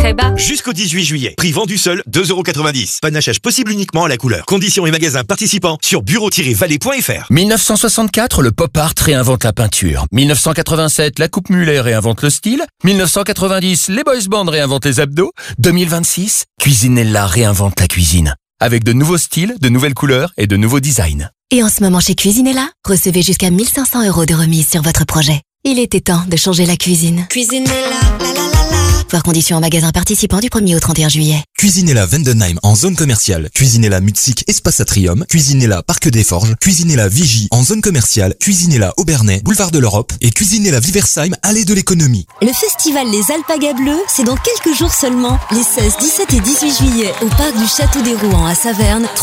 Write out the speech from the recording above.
très bas. Jusqu'au 18 juillet. Prix vendu seul, 2,90 €. Panachage possible uniquement à la couleur. Conditions et magasins participants sur bureau-vallée.fr. 1964, le pop art réinvente la peinture. 1987, la coupe mulet réinvente le style. 1990, les boys bands réinventent les abdos. 2026, Cuisinella réinvente la cuisine. Avec de nouveaux styles, de nouvelles couleurs et de nouveaux designs. Et en ce moment chez Cuisinella, recevez jusqu'à 1 500 € de remise sur votre projet. Il était temps de changer la cuisine. Cuisinella, la la la la. Voir conditions en magasin participant du 1er au 31 juillet. Cuisinella Vendenheim en zone commerciale. Cuisinella Mutzig Espace Atrium. Cuisinella Parc des Forges. Cuisinella Vigie en zone commerciale. Cuisinella Aubernais, Boulevard de l'Europe. Et Cuisinella Viversheim, allée de l'économie. Le festival Les Alpagas Bleus, c'est dans quelques jours seulement. Les 16, 17 et 18 juillet, au parc du Château des Rouen à Saverne.